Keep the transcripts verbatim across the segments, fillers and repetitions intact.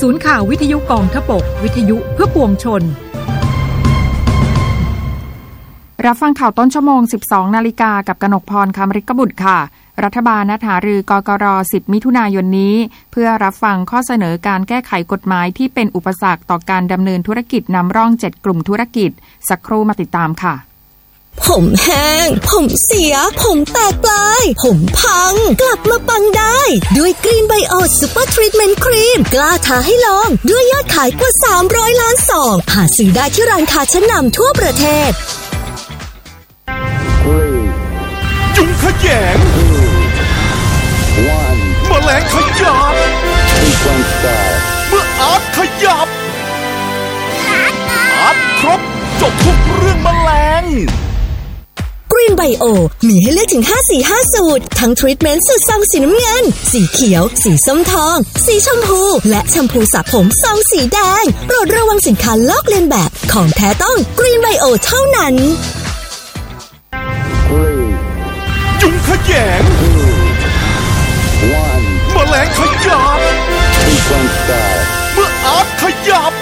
ศูนย์ข่าววิทยุกองทพบกวิทยุเพื่อปวงชนรับฟังข่าวต้นชั่วโมง สิบสอง นาฬิกากับกนกพร คำฤกบุตรค่ะรัฐบาลนัดหารือกกร. สิบ มิถุนายนนี้เพื่อรับฟังข้อเสนอการแก้ไขกฎหมายที่เป็นอุปสรรคต่อการดำเนินธุรกิจนำร่องเจ็ดกลุ่มธุรกิจสักครู่มาติดตามค่ะผมแห้งผมเสียผมแตกปลายผมพังกลับมาปังได้ด้วยกรีนไบโอซูเปอร์ทรีทเมนต์ครีมกล้าท้าให้ลองด้วยยอดขายกว่าสามร้อยล้านซองหาซื้อได้ที่ร้านค้าชั้นนำทั่วประเทศจุงขยงแมลงขยับเมื่ออาร์ตขยับอาร์ตครบจบทุกเรื่องแมลงกรีนไบโอมีให้เลือกถึงห้าสีห้าสูตรทั้งทรีทเมนต์สูตรซองสีน้ำเงินสีเขียวสีส้มทองสีชมพูและแชมพูสระผมซองสีแดงโปรดระวังสินค้าลอกเลียนแบบของแท้ต้องกรีนไบโอเท่านั้นจุงขยงแมลงขยับเมื่ออาร์ตขยับ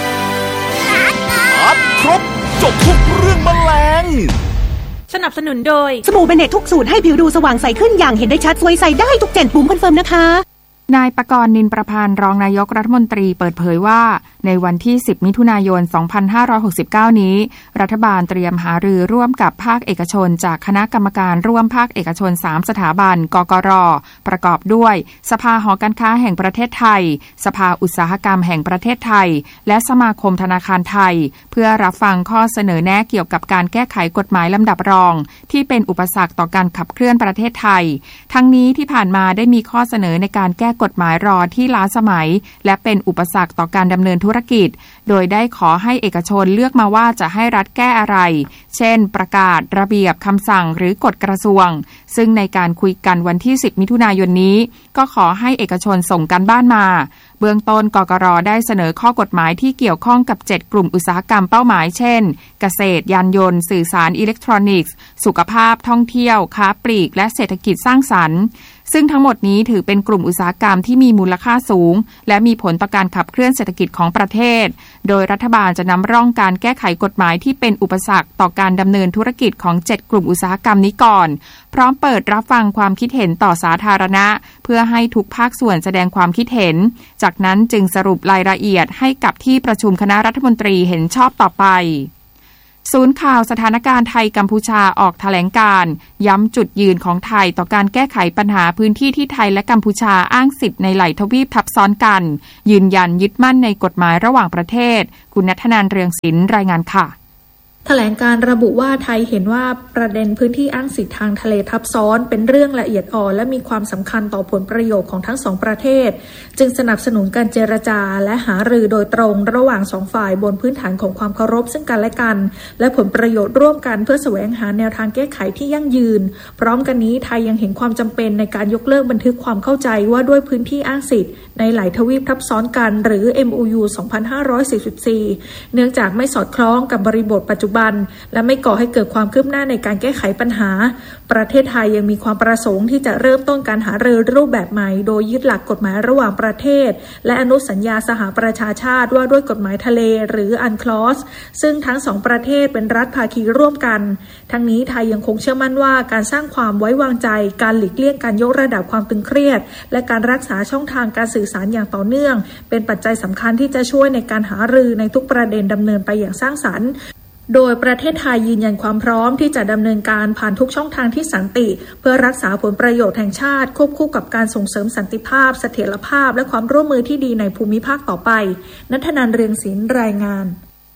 อาร์ตครบจบทุกเรื่องแมลงสนับสนุนโดยสบู่เบเนตทุกสูตรให้ผิวดูสว่างใสขึ้นอย่างเห็นได้ชัดสวยใสได้ทุกเจนปุ่มคอนเฟิร์มนะคะนายปกรณ์นินประพานรองนายกรัฐมนตรีเปิดเผยว่าในวันที่สิบมิถุนายนสองพันห้าร้อยหกสิบเก้านี้รัฐบาลเตรียมหารือร่วมกับภาคเอกชนจากคณะกรรมการร่วมภาคเอกชนสามสถาบันกกร.ประกอบด้วยสภาหอการค้าแห่งประเทศไทยสภาอุตสาหกรรมแห่งประเทศไทยและสมาคมธนาคารไทยเพื่อรับฟังข้อเสนอแนะเกี่ยวกับการแก้ไขกฎหมายลำดับรองที่เป็นอุปสรรคต่อการขับเคลื่อนประเทศไทยทั้งนี้ที่ผ่านมาได้มีข้อเสนอในการแก้กฎหมายรอที่ล้าสมัยและเป็นอุปสรรคต่อการดำเนินธุรกิจโดยได้ขอให้เอกชนเลือกมาว่าจะให้รัฐแก้อะไรเช่นประกาศระเบียบคำสั่งหรือกฎกระทรวงซึ่งในการคุยกันวันที่สิบมิถุนายนนี้ก็ขอให้เอกชนส่งการบ้านมาเบื้องต้นกกร.ได้เสนอข้อกฎหมายที่เกี่ยวข้องกับเจ็ดกลุ่มอุตสาหกรรมเป้าหมายเช่นเกษตรยานยนต์สื่อสารอิเล็กทรอนิกส์สุขภาพท่องเที่ยวค้าปลีกและเศรษฐกิจสร้างสรรค์ซึ่งทั้งหมดนี้ถือเป็นกลุ่มอุตสาหกรรมที่มีมูลค่าสูงและมีผลต่อการขับเคลื่อนเศรษฐกิจของประเทศโดยรัฐบาลจะนำร่องการแก้ไขกฎหมายที่เป็นอุปสรรคต่อการดำเนินธุรกิจของเจ็ดกลุ่มอุตสาหกรรมนี้ก่อนพร้อมเปิดรับฟังความคิดเห็นต่อสาธารณะเพื่อให้ทุกภาคส่วนแสดงความคิดเห็นจากนั้นจึงสรุปรายละเอียดให้กับที่ประชุมคณะรัฐมนตรีเห็นชอบต่อไปศูนย์ข่าวสถานการณ์ไทยกัมพูชาออกแถลงการณ์ย้ำจุดยืนของไทยต่อการแก้ไขปัญหาพื้นที่ที่ไทยและกัมพูชาอ้างสิทธิ์ในไหล่ทวีปทับซ้อนกันยืนยันยึดมั่นในกฎหมายระหว่างประเทศคุณณัฐนันท์เรืองศิลป์รายงานค่ะแถลงการระบุว่าไทยเห็นว่าประเด็นพื้นที่อ้างสิทธิทางทะเลทับซ้อนเป็นเรื่องละเอียดอ่อนและมีความสำคัญต่อผลประโยชน์ของทั้งสองประเทศจึงสนับสนุนการเจรจาและหารือโดยตรงระหว่างสองฝ่ายบนพื้นฐานของความเคารพซึ่งกันและกันและผลประโยชน์ร่วมกันเพื่อแสวงหาแนวทางแก้ไขที่ยั่งยืนพร้อมกันนี้ไทยยังเห็นความจำเป็นในการยกเลิกบันทึกความเข้าใจว่าด้วยพื้นที่อ้างสิทธิในหลายทวีปทับซ้อนกันหรือ เอ็ม โอ ยู สองพันห้าร้อยสี่สิบสี่เนื่องจากไม่สอดคล้องกับบริบทปัจจุบันและไม่ก่อให้เกิดความคืบหน้าในการแก้ไขปัญหาประเทศไทยยังมีความประสงค์ที่จะเริ่มต้นการหารือรูปแบบใหม่โดยยึดหลักกฎหมายระหว่างประเทศและอนุสัญญาสหประชาชาติว่าด้วยกฎหมายทะเลหรือ อันคลอส ซึ่งทั้งสองประเทศเป็นรัฐภาคีร่วมกันทั้งนี้ไทยยังคงเชื่อมั่นว่าการสร้างความไว้วางใจการหลีกเลี่ยงการยกระดับความตึงเครียดและการรักษาช่องทางการสื่อสารอย่างต่อเนื่องเป็นปัจจัยสำคัญที่จะช่วยในการหารือในทุกประเด็นดำเนินไปอย่างสร้างสรรค์โดยประเทศไทยยืนยันความพร้อมที่จะดำเนินการผ่านทุกช่องทางที่สันติเพื่อรักษาผลประโยชน์แห่งชาติควบคู่กับการส่งเสริมสันติภาพเสถียรภาพและความร่วมมือที่ดีในภูมิภาคต่อไปณัฐนันท์ เรืองศิลป์รายงาน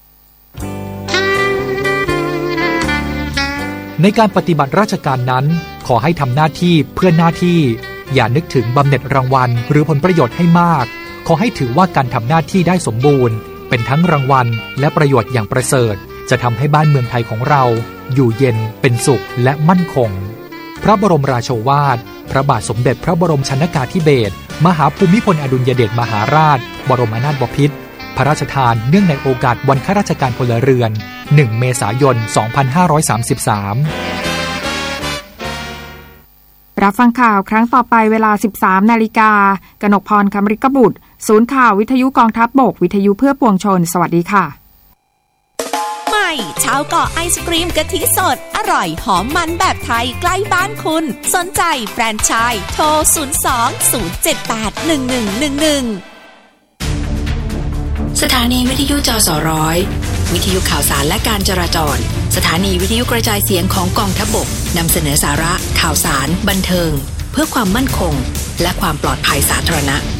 ในการปฏิบัติราชการนั้นขอให้ทำหน้าที่เพื่อหน้าที่อย่านึกถึงบำเหน็จรางวัลหรือผลประโยชน์ให้มากขอให้ถือว่าการทำหน้าที่ได้สมบูรณ์เป็นทั้งรางวัลและประโยชน์อย่างประเสริฐจะทำให้บ้านเมืองไทยของเราอยู่เย็นเป็นสุขและมั่นคงพระบรมราโชวาทพระบาทสมเด็จพระบรมชนกาธิเบศรมหาภูมิพลอดุลยเดชมหาราชบรมนาถบพิตรพระราชทานเนื่องในโอกาสวันข้าราชการพลเรือนหนึ่งเมษายนสองพันห้าร้อยสามสิบสามรับฟังข่าวครั้งต่อไปเวลา สิบสามนาฬิกากนกพร คำริกบุตรศูนย์ข่าววิทยุกองทัพบกวิทยุเพื่อปวงชนสวัสดีค่ะใหม่ชาวเกาะไอศกรีมกะทิสดอร่อยหอมมันแบบไทยใกล้บ้านคุณสนใจแฟรนไชส์โทรศูนย์ สอง ศูนย์ เจ็ด แปด หนึ่ง หนึ่ง หนึ่ง หนึ่งสถานีวิทยุจสร้อยวิทยุข่าวสารและการจราจรสถานีวิทยุกระจายเสียงของกองทัพบกนำเสนอสาระข่าวสารบันเทิงเพื่อความมั่นคงและความปลอดภัยสาธารณะ